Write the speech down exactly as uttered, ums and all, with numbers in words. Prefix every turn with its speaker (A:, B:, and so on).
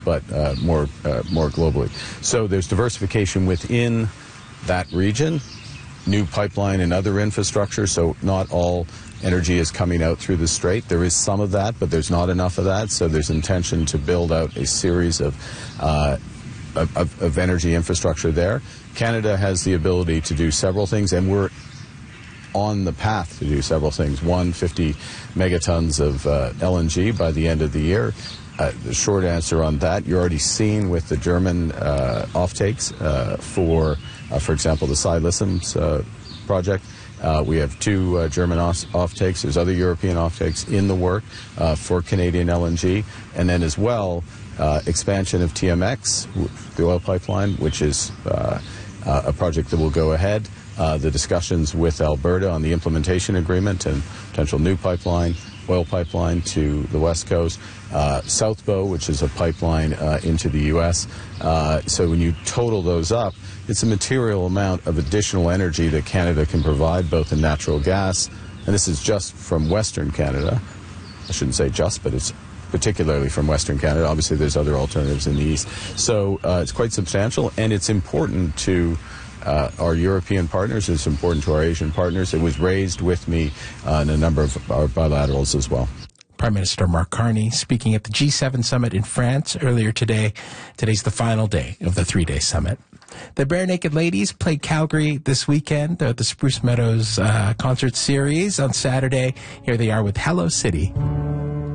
A: but uh, more uh, more globally. So there's diversification within that region, new pipeline and other infrastructure, so not all energy is coming out through the strait. There is some of that, but there's not enough of that, so there's intention to build out a series of uh, Of, of energy infrastructure there. Canada has the ability to do several things, and we're on the path to do several things. One, fifty megatons of uh, L N G by the end of the year. Uh, the short answer on that, you're already seeing with the German uh, offtakes uh, for, uh, for example, the Ksi Lisims uh, project. Uh, we have two uh, German off offtakes. There's other European offtakes in the work uh, for Canadian L N G. And then as well, uh, expansion of T M X, the oil pipeline, which is uh, uh, a project that will go ahead. Uh, the discussions with Alberta on the implementation agreement and potential new pipeline, oil pipeline to the West Coast. Uh, South Bow, which is a pipeline uh, into the U S Uh, so when you total those up, it's a material amount of additional energy that Canada can provide, both in natural gas, and this is just from Western Canada. I shouldn't say just, but it's particularly from Western Canada. Obviously, there's other alternatives in the East. So uh, it's quite substantial, and it's important to uh, our European partners. It's important to our Asian partners. It was raised with me uh, in a number of our bilaterals as well.
B: Prime Minister Mark Carney speaking at the G seven summit in France earlier today. Today's the final day of the three-day summit. The Bare Naked Ladies played Calgary this weekend. They're at the Spruce Meadows uh, concert series on Saturday. Here they are with Hello City.